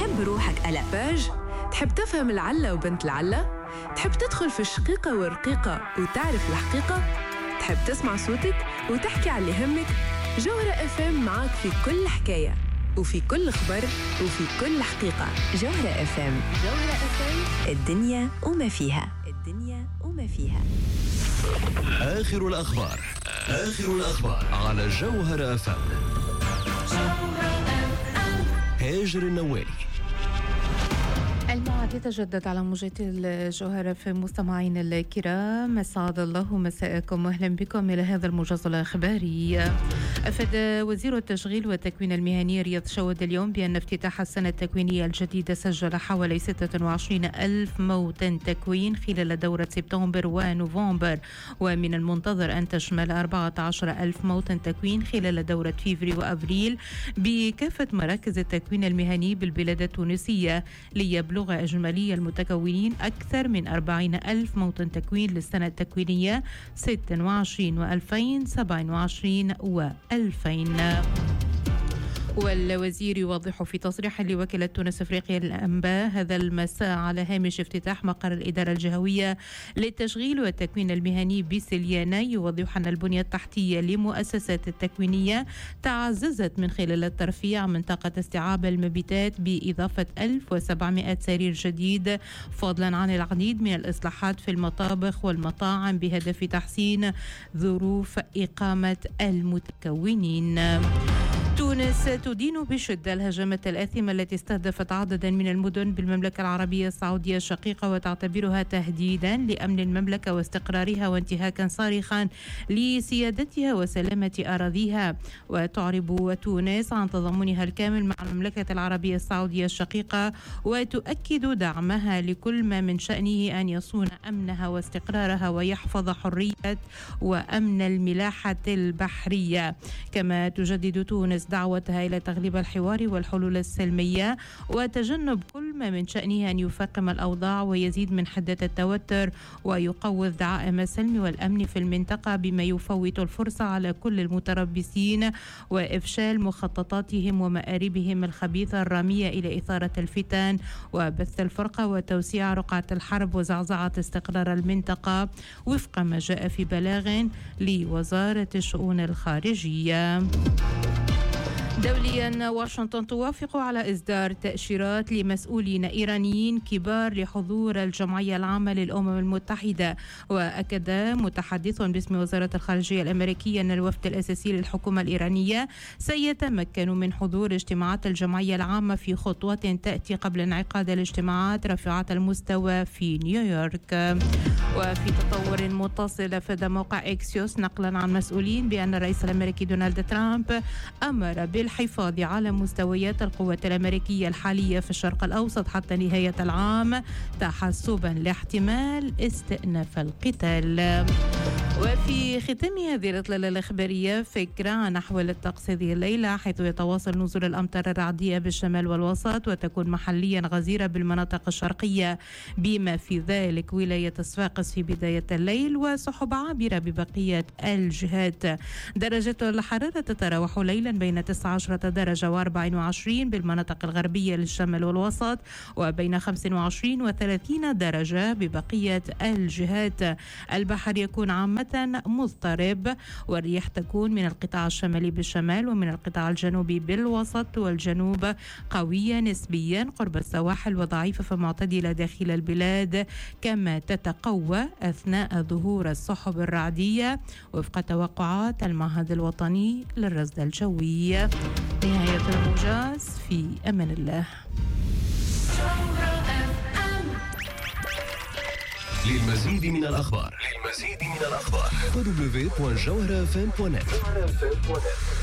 تحب بروحك ألا باج؟ تحب تفهم العلة وبنت العلة؟ تحب تدخل في الشقيقة والرقيقة وتعرف الحقيقة؟ تحب تسمع صوتك وتحكي على اللي يهمك؟ جوهرة FM معاك في كل حكاية وفي كل خبر وفي كل حقيقة. جوهرة FM الدنيا وما فيها. آخر الأخبار على جوهرة FM. هاجر النوالي. الموعد يتجدد على موجة الجوهرة في مستمعين الكرام. أسعد الله مساءكم واهلا بكم إلى هذا الموجز الإخباري. أفاد وزير التشغيل والتكوين المهني رياض شواد اليوم بأن افتتاح السنة التكوينية الجديدة سجل حوالي 26 ألف موطن تكوين خلال دورة سبتمبر ونوفمبر، ومن المنتظر أن تشمل 14 ألف موطن تكوين خلال دورة فيفري وأبريل بكافة مراكز التكوين المهني بالبلاد التونسية، ليبلغ إجمالي المتكونين أكثر من 40 ألف موطن تكوين للسنة التكوينية 26 و2000 27 و2000. والوزير يوضح في تصريح لوكالة تونس أفريقيا للأنباء هذا المساء على هامش افتتاح مقر الإدارة الجهوية للتشغيل والتكوين المهني بسليانة، يوضح أن البنية التحتية لمؤسسات التكوينية تعززت من خلال الترفيع من طاقة استيعاب المبيتات بإضافة 1700 سرير جديد، فضلا عن العديد من الإصلاحات في المطابخ والمطاعم بهدف تحسين ظروف إقامة المتكونين. تونس تدين بشدة الهجمات الآثمة التي استهدفت عددا من المدن بالمملكة العربية السعودية الشقيقة وتعتبرها تهديدا لأمن المملكة واستقرارها وانتهاكا صارخا لسيادتها وسلامة أراضيها. وتعرب تونس عن تضامنها الكامل مع المملكة العربية السعودية الشقيقة وتؤكد دعمها لكل ما من شأنه أن يصون أمنها واستقرارها ويحفظ حرية وأمن الملاحة البحرية. كما تجدد تونس دعوتها إلى تغليب الحوار والحلول السلمية وتجنب كل ما من شأنه أن يفاقم الأوضاع ويزيد من حدة التوتر ويقوض دعائم السلم والأمن في المنطقة، بما يفوت الفرصة على كل المتربصين وإفشال مخططاتهم ومآربهم الخبيثة الرامية إلى إثارة الفتن وبث الفرقة وتوسيع رقعة الحرب وزعزعة استقرار المنطقة، وفق ما جاء في بلاغ لوزارة الشؤون الخارجية. دوليا، واشنطن توافق على إصدار تأشيرات لمسؤولين إيرانيين كبار لحضور الجمعية العامة للأمم المتحدة. وأكد متحدث باسم وزارة الخارجية الأمريكية أن الوفد الأساسي للحكومة الإيرانية سيتمكن من حضور اجتماعات الجمعية العامة في خطوة تأتي قبل انعقاد الاجتماعات رفيعة المستوى في نيويورك. وفي تطور متصل، أفاد موقع إكسيوس نقلا عن مسؤولين بأن الرئيس الأمريكي دونالد ترامب أمر بالحفاظ على مستويات القوات الأمريكية الحالية في الشرق الأوسط حتى نهاية العام، تحسبا لاحتمال استئناف القتال. وفي ختام هذه الإطلالة الإخبارية فكرة عن أحوال الطقس هذه الليلة، حيث يتواصل نزول الأمطار الرعدية بالشمال والوسط وتكون محليا غزيرة بالمناطق الشرقية، بما في ذلك ولاية صفاقس في بداية الليل، وسحب عابرة ببقية الجهات. درجة الحرارة تتراوح ليلا بين 19 درجة و24 بالمناطق الغربية للشمال والوسط، وبين 25 و30 درجة ببقية الجهات. البحر يكون عامة مضطرب، والرياح تكون من القطاع الشمالي بالشمال ومن القطاع الجنوبي بالوسط والجنوب قوية نسبيا قرب السواحل وضعيفة فمعتدلة داخل البلاد، كما تتقوى أثناء ظهور السحب الرعدية وفق توقعات المعهد الوطني للرصد الجوي. نهاية الموجز، في أمان الله. للمزيد من الأخبار www.jawharafm.net.